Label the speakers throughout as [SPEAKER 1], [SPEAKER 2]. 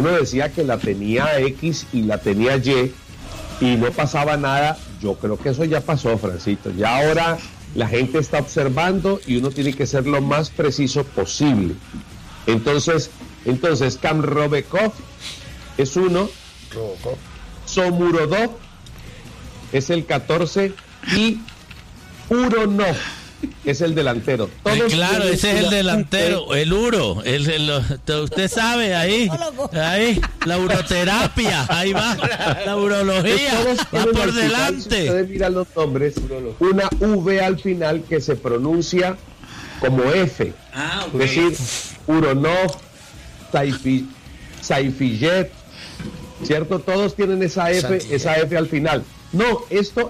[SPEAKER 1] uno decía que la tenía X y la tenía Y y no pasaba nada. Yo creo que eso ya pasó, Francito. Ya ahora la gente está observando y uno tiene que ser lo más preciso posible. Entonces Kam Robekov es uno, Somurodov es el 14 y Uronov es el delantero.
[SPEAKER 2] Todos claro, ese es el delantero, el uro, usted sabe, ahí, la uroterapia, ahí va, la urología, va por delante.
[SPEAKER 1] Ustedes miran los nombres, una V al final que se pronuncia como F, okay. Es decir, Uronov, Saifijet, ¿cierto? Todos tienen esa F al final. No, esto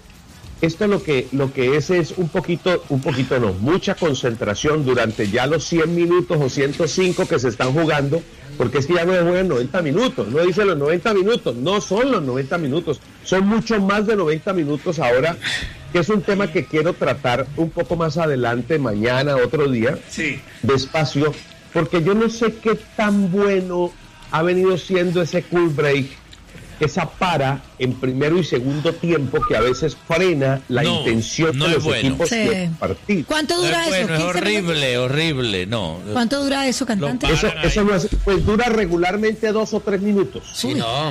[SPEAKER 1] lo que es un poquito no, mucha concentración durante ya los 100 minutos o 105 que se están jugando, porque es que ya no se juegan 90 minutos, no dice los 90 minutos, no son los 90 minutos, son mucho más de 90 minutos ahora, que es un tema que quiero tratar un poco más adelante, mañana, otro día, sí, despacio, porque yo no sé qué tan bueno ha venido siendo ese cool break, esa para en primero y segundo tiempo que a veces frena la intención de los equipos de partir.
[SPEAKER 3] ¿Cuánto dura eso?
[SPEAKER 2] Es horrible, no.
[SPEAKER 3] ¿Cuánto dura eso, cantante?
[SPEAKER 1] Eso no es, pues dura regularmente 2 o 3 minutos.
[SPEAKER 2] Sí, no.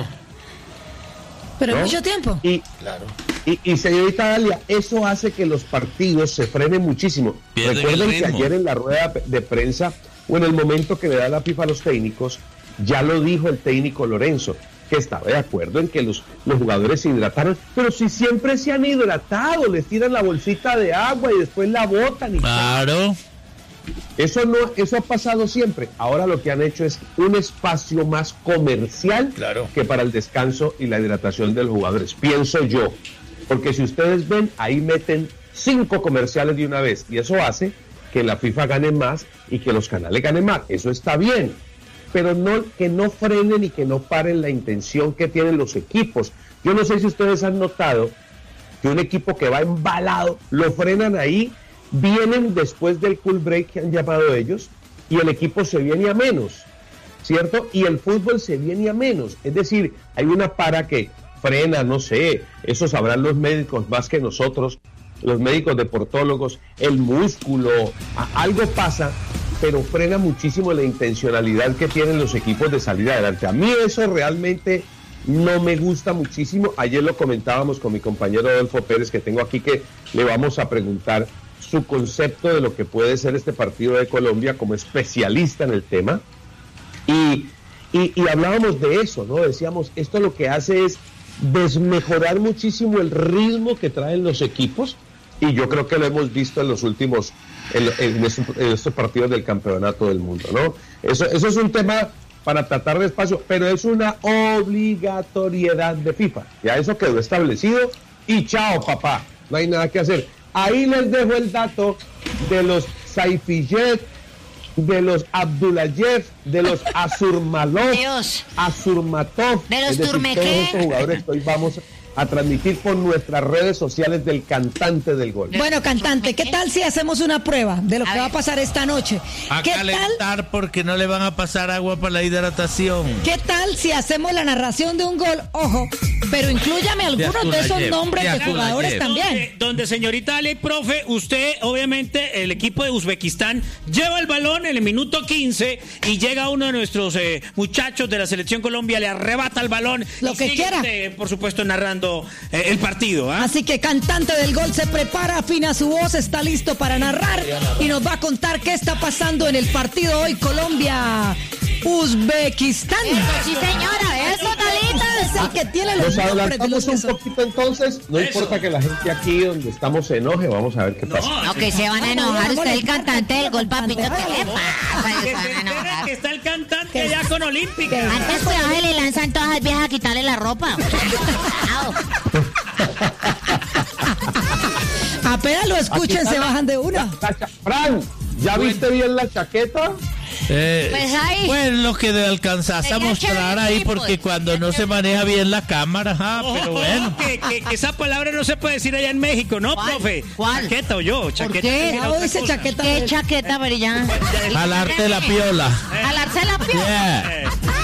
[SPEAKER 3] Pero ¿no? Mucho tiempo.
[SPEAKER 1] Y señorita Dalia, eso hace que los partidos se frenen muchísimo. Recuerden que ayer en la rueda de prensa o en el momento que le da la FIFA a los técnicos, ya lo dijo el técnico Lorenzo, que estaba de acuerdo en que los jugadores se hidrataron, pero si siempre se han hidratado, les tiran la bolsita de agua y después la botan.
[SPEAKER 2] Claro.
[SPEAKER 1] Eso ha pasado siempre. Ahora lo que han hecho es un espacio más comercial, claro, que para el descanso y la hidratación de los jugadores, pienso yo. Porque si ustedes ven, ahí meten 5 comerciales de una vez, y eso hace que la FIFA gane más y que los canales ganen más. Eso está bien, pero no que no frenen y que no paren la intención que tienen los equipos. Yo no sé si ustedes han notado que un equipo que va embalado, lo frenan ahí, vienen después del cool break que han llamado ellos, y el equipo se viene a menos, ¿cierto? Y el fútbol se viene a menos. Es decir, hay una para que frena, no sé, eso sabrán los médicos más que nosotros, los médicos deportólogos, el músculo, algo pasa, pero frena muchísimo la intencionalidad que tienen los equipos de salir adelante. A mí eso realmente no me gusta muchísimo. Ayer lo comentábamos con mi compañero Adolfo Pérez, que tengo aquí, que le vamos a preguntar su concepto de lo que puede ser este partido de Colombia como especialista en el tema. Y hablábamos de eso, ¿no? Decíamos, esto lo que hace es desmejorar muchísimo el ritmo que traen los equipos, y yo creo que lo hemos visto en los últimos, en estos partidos del campeonato del mundo, ¿no? Eso es un tema para tratar despacio, pero es una obligatoriedad de FIFA. Ya eso quedó establecido y chao, papá, no hay nada que hacer. Ahí les dejo el dato de los Saifijet, de los Abdullayev, de los Azurmatov,
[SPEAKER 3] de los Turmequé.
[SPEAKER 1] Todos estos jugadores que hoy vamos a transmitir por nuestras redes sociales del cantante del gol.
[SPEAKER 3] Bueno, cantante, ¿qué tal si hacemos una prueba de lo que va a pasar esta noche?
[SPEAKER 2] A calentar, porque no le van a pasar agua para la hidratación.
[SPEAKER 3] ¿Qué tal si hacemos la narración de un gol? Ojo, pero inclúyame algunos de esos nombres de jugadores también.
[SPEAKER 4] Donde señorita Ale, profe, usted, obviamente, el equipo de Uzbekistán lleva el balón en el minuto 15 y llega uno de nuestros muchachos de la Selección Colombia, le arrebata el balón.
[SPEAKER 3] Lo que quiera.
[SPEAKER 4] Por supuesto, narrando el partido.
[SPEAKER 3] Así que cantante del gol se prepara, afina su voz, está listo para narrar y nos va a contar qué está pasando en el partido hoy Colombia-Uzbekistán.
[SPEAKER 5] Sí, señora, eso, Talita.
[SPEAKER 3] Es el que tiene los nombres de los
[SPEAKER 1] un poquito entonces, no importa que la gente aquí donde estamos se enoje, vamos a ver qué pasa.
[SPEAKER 5] No, que se van a enojar, usted el cantante del gol, papito, ¿qué le pasa?
[SPEAKER 4] Que se enteren que está el cantante allá con Olímpica.
[SPEAKER 5] Antes cuidado le lanzan todas las viejas a quitarle la ropa.
[SPEAKER 3] Apenas lo escuchen, se bajan de una.
[SPEAKER 1] Fran, ¿ya viste bien la chaqueta?
[SPEAKER 5] Pues ahí.
[SPEAKER 2] Pues lo que alcanzaste a mostrar ahí, porque cuando no se maneja bien la cámara, pero bueno.
[SPEAKER 4] Que esa palabra no se puede decir allá en México, ¿no, profe?
[SPEAKER 5] ¿Cuál?
[SPEAKER 4] Chaqueta o yo, chaqueta.
[SPEAKER 3] ¿Por qué? No dice chaqueta.
[SPEAKER 5] ¿Qué chaqueta, brillante?
[SPEAKER 2] Jalarte la piola.
[SPEAKER 5] ¿Jalarse la piola?
[SPEAKER 2] Yeah.